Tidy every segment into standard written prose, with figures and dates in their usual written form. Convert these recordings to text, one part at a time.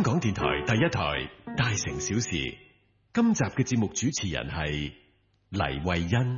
港電台第一台大城小事，今集嘅節目主持人係黎慧欣。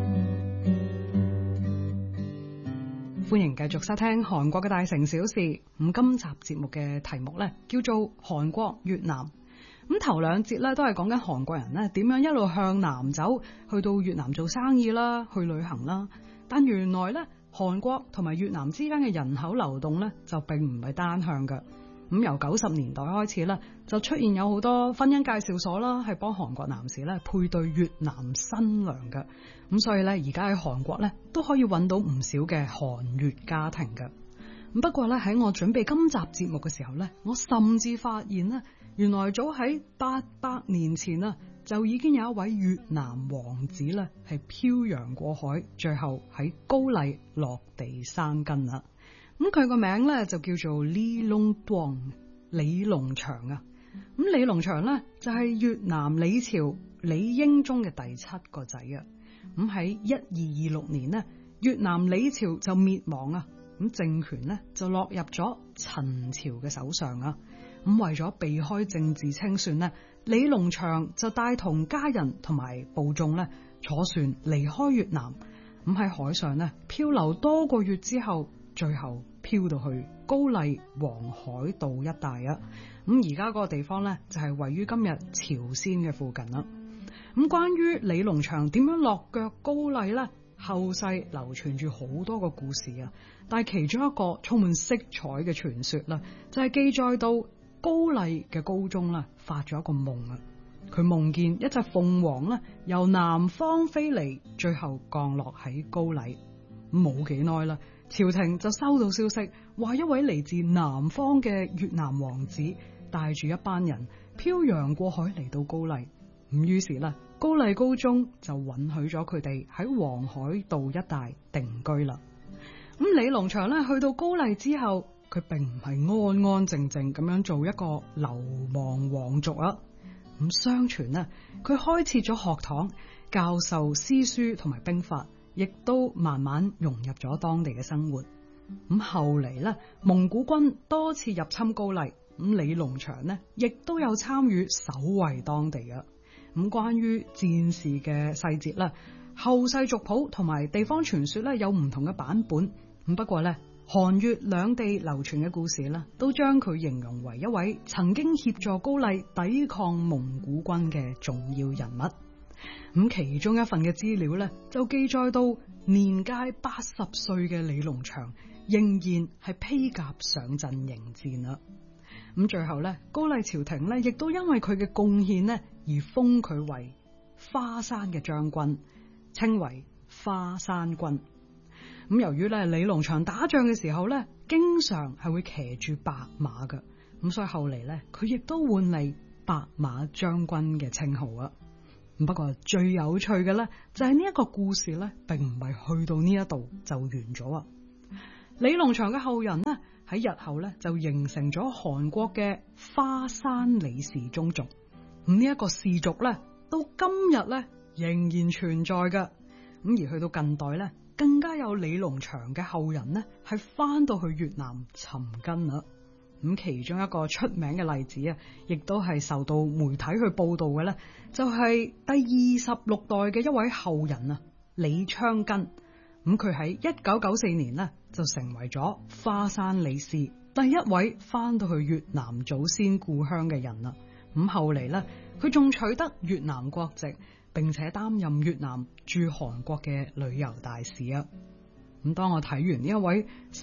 歡迎繼續收聽韓國嘅大城小事。咁今集節目嘅題目呢，叫做韓國越南。咁頭兩節呢，都係講緊韓國人呢點樣一路向南走，去到越南做生意啦，去旅行啦。但原來呢，韓國同埋越南之間嘅人口流動呢，就並唔係單向嘅。咁由90年代開始咧，就出現有好多婚姻介紹所啦，係幫韓國男士咧配對越南新娘嘅。咁所以咧，而家喺韓國咧都可以揾到唔少嘅韓越家庭嘅。咁不過咧，喺我準備今集節目嘅時候咧，我甚至發現咧，原來早喺800年前啊，就已經有一位越南王子咧係漂洋過海，最後喺高麗落地生根啦。咁佢個名咧就叫做李龍敦，李龍祥啊。咁李龍祥咧就係越南李朝李英宗嘅第7個仔啊。咁喺1226年呢，越南李朝就滅亡啊。咁政權咧就落入咗陳朝嘅手上啊。咁為咗避開政治清算呢，李龍祥就帶同家人同埋部眾咧坐船離開越南。咁喺海上呢漂流多個月之後，最後飄到去高麗黃海道一帶啊！咁而家嗰個地方呢，就係位於今日朝鮮嘅附近啦。咁關於李龍祥點樣落腳高麗呢？後世流傳住好多個故事啊！但係其中一個充滿色彩嘅傳說啦，就係記載到高麗嘅高宗啦發咗一個夢啊！佢夢見一隻鳳凰呢由南方飛嚟，最後降落喺高麗。冇幾耐啦，朝廷就收到消息，話一位嚟自南方嘅越南王子帶住一班人漂洋過海嚟到高麗。咁於是啦，高麗高宗就允許咗佢哋喺黃海道一帶定居啦。咁李龍祥咧去到高麗之後，佢並唔係安安靜靜咁樣做一個流亡皇族啊。咁相傳呢，佢開設咗學堂，教授詩書同埋兵法，亦都慢慢融入咗當地嘅生活。咁後嚟咧，蒙古軍多次入侵高麗，咁李龍祥呢亦都有參與守衛當地嘅。咁關於戰事嘅細節咧，後世族譜同埋地方傳說咧有唔同嘅版本。咁不過咧，韓越兩地流傳嘅故事咧，都將佢形容為一位曾經協助高麗抵抗蒙古軍嘅重要人物。咁其中一份嘅資料咧，就記載到年屆80歲嘅李龍祥仍然係披甲上陣迎戰啦。咁最後咧，高麗朝廷咧亦都因為佢嘅貢獻咧而封佢為花山嘅將軍，稱為花山軍。咁由於咧李龍祥打仗嘅時候咧，經常係會騎住白馬嘅，咁所以後嚟咧佢亦都換嚟白馬將軍嘅稱號啊。不過最有趣嘅咧，就係呢一個故事咧，並唔係去到呢一度就完咗啊！李龍祥嘅後人呢，喺日後咧就形成咗韓國嘅花山李氏宗族。咁呢一個氏族咧，到今日咧仍然存在嘅。咁而去到近代咧，更加有李龍祥嘅後人呢，係翻到去越南尋根啦。咁其中一個出名嘅例子啊，亦都係受到媒體去報道嘅咧，就係第26代嘅一位後人啊，李昌根。咁佢喺1994年呢，就成為咗花山李氏第一位翻到去越南祖先故鄉嘅人啦。咁後嚟呢，佢仲取得越南國籍，並且擔任越南駐韓國嘅旅遊大使啊。咁當我睇完呢一位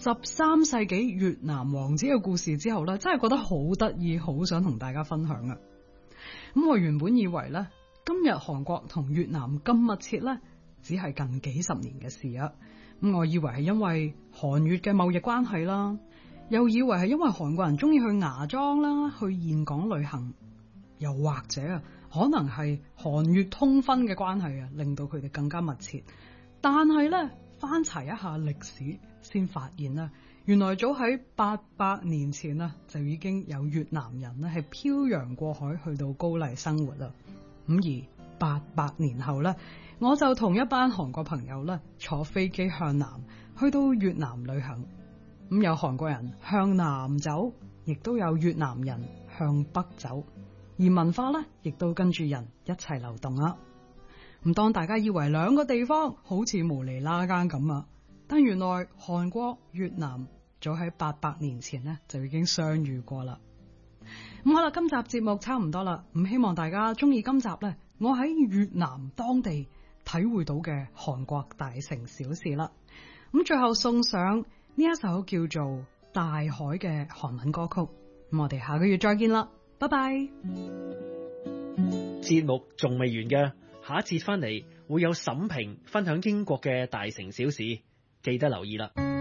13世紀越南王子嘅故事之後咧，真係覺得好得意，好想同大家分享啊！咁我原本以為咧，今日韓國同越南咁密切咧，只係近幾十年嘅事啊！咁我以為係因為韓越嘅貿易關係啦，又以為係因為韓國人中意去芽莊啦，去峴港旅行，又或者啊，可能係韓越通婚嘅關係啊，令到佢哋更加密切。但係咧，翻查一下歷史，先發現啦，原來早喺800年前啊，就已經有越南人咧係漂洋過海去到高麗生活啦。咁而800年後咧，我就同一班韓國朋友咧坐飛機向南，去到越南旅行。咁有韓國人向南走，亦都有越南人向北走，而文化咧亦都跟住人一齊流動啦。咁當大家以為兩個地方好似無厘啦更咁啊，但原來韓國、越南早喺800年前咧就已經相遇過啦。咁好啦，今集節目差唔多啦，咁希望大家中意今集咧，我喺越南當地體會到嘅韓國大城小事啦。咁最後送上呢一首叫做《大海》嘅韓文歌曲。咁我哋下個月再見啦，拜拜。 節目仲未完嘅，下一節翻嚟會有沈平分享英國嘅大城小事，記得留意啦。